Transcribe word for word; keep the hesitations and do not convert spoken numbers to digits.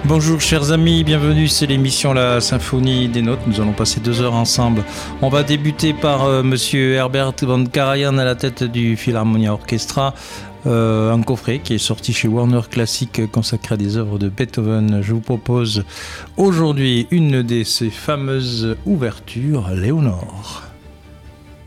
Bonjour chers amis, bienvenue, c'est l'émission La Symphonie des Notes. Nous allons passer deux heures ensemble. On va débuter par euh, Monsieur Herbert von Karajan à la tête du Philharmonia Orchestra. Euh, un coffret qui est sorti chez Warner Classic consacré à des œuvres de Beethoven. Je vous propose aujourd'hui une de ces fameuses ouvertures, Léonore.